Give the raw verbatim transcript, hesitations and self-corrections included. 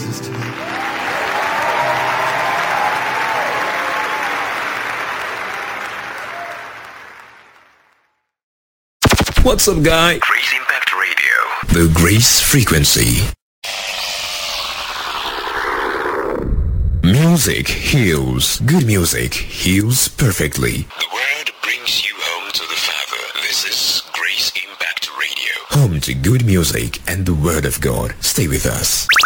Jesus today. What's up, guy? Grace Impact Radio. The Grace Frequency. Music heals. Good music heals perfectly. The word brings you home to the Father. This is Grace Impact Radio. Home to good music and the Word of God. Stay with us.